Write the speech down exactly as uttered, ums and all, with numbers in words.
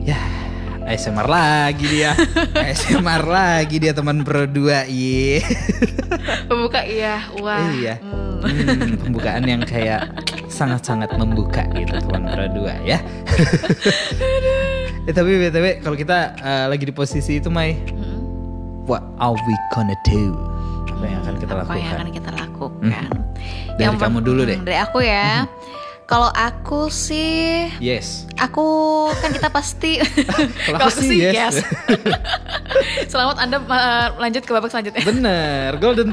Ya, A S M R lagi dia. A S M R lagi dia teman Pro dua. Iya. Pembuka iya. Wah. Iya. Hmm. Hmm, pembukaan yang kayak sangat-sangat membuka gitu teman Pro dua ya. eh, tapi B T W kalau kita uh, lagi di posisi itu Mai, hmm. what are we gonna do? Apa yang akan kita Apa lakukan? Apa yang akan kita lakukan? Hmm. Dari yang kamu dulu deh. Dari aku ya. Hmm. Kalau aku sih, yes. Aku kan kita pasti. Kalau aku sih yes. yes. Selamat Anda uh, lanjut ke babak selanjutnya. Bener, golden